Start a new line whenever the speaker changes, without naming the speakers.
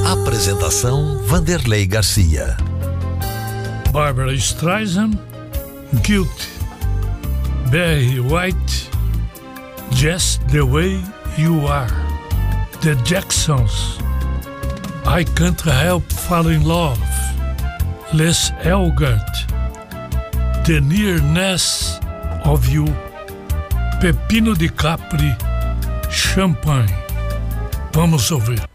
Apresentação Vanderlei Garcia.
Barbra Streisand, Guilty. Barry White, Just the Way You Are. The Jacksons, I Can't Help Falling in Love. Les Elgart, The Nearness of You. Pepino de Capri, Champagne. Vamos ouvir.